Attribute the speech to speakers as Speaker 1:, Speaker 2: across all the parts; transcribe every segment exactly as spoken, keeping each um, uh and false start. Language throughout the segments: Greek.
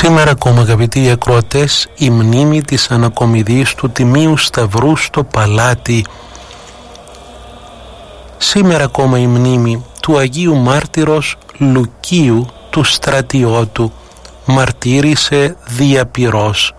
Speaker 1: Σήμερα ακόμα, αγαπητοί ακροατές, η μνήμη της ανακομιδής του Τιμίου Σταυρού στο Παλάτι. Σήμερα ακόμα η μνήμη του Αγίου Μάρτυρος Λουκίου του Στρατιώτου, μαρτύρησε διαπυρός.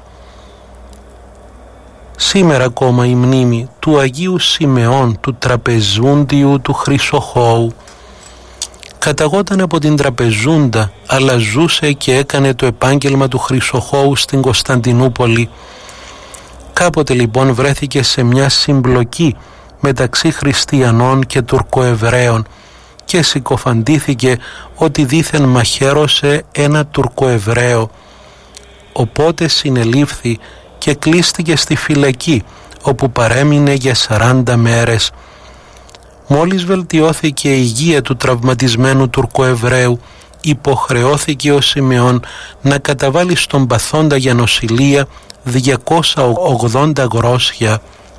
Speaker 1: Σήμερα ακόμα η μνήμη του Αγίου Σιμεών του Τραπεζούντιου του Χρυσοχώου. Καταγόταν από την Τραπεζούντα, αλλά ζούσε και έκανε το επάγγελμα του Χρυσοχώου στην Κωνσταντινούπολη. Κάποτε λοιπόν βρέθηκε σε μια συμπλοκή μεταξύ χριστιανών και τουρκοεβραίων και συκοφαντήθηκε ότι δήθεν μαχαίρωσε ένα τουρκοεβραίο. Οπότε συνελήφθη και κλείστηκε στη φυλακή, όπου παρέμεινε για σαράντα μέρες. Μόλις βελτιώθηκε η υγεία του τραυματισμένου τουρκοεβραίου, υποχρεώθηκε ο Σιμεών να καταβάλει στον παθόντα για νοσηλεία διακόσια ογδόντα γρόσια.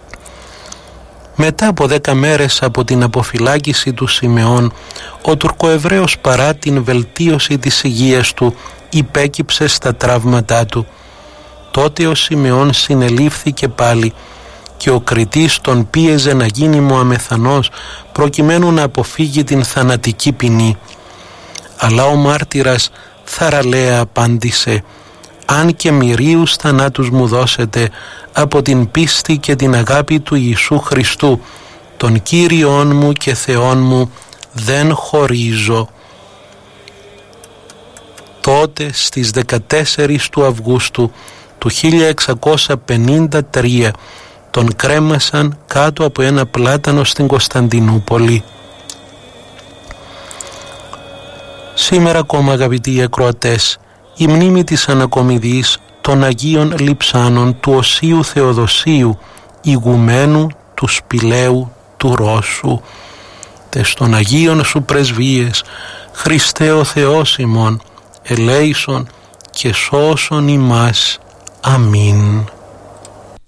Speaker 1: Μετά από δέκα μέρες από την αποφυλάκηση του Σιμεών, ο τουρκοεβραίος παρά την βελτίωση της υγείας του υπέκυψε στα τραύματά του. Τότε ο Σιμεών συνελήφθηκε πάλι και ο κριτής τον πίεζε να γίνει Μωαμεθανός προκειμένου να αποφύγει την θανατική ποινή. Αλλά ο μάρτυρας θαραλέα απάντησε: «Αν και μυρίους θανάτους μου δώσετε, από την πίστη και την αγάπη του Ιησού Χριστού, τον Κύριον μου και Θεόν μου, δεν χωρίζω». Τότε στις δεκατέσσερις του Αυγούστου του χίλια εξακόσια πενήντα τρία τον κρέμασαν κάτω από ένα πλάτανο στην Κωνσταντινούπολη. Σήμερα ακόμα, αγαπητοί ακροατές, η μνήμη της ανακομιδής των Αγίων Λειψάνων του Οσίου Θεοδοσίου, ηγουμένου του Σπηλαίου του Ρώσου. Τες των Αγίων σου πρεσβείες, Χριστέ ο Θεός ημών, ελέησον και σώσον ημάς. Αμήν.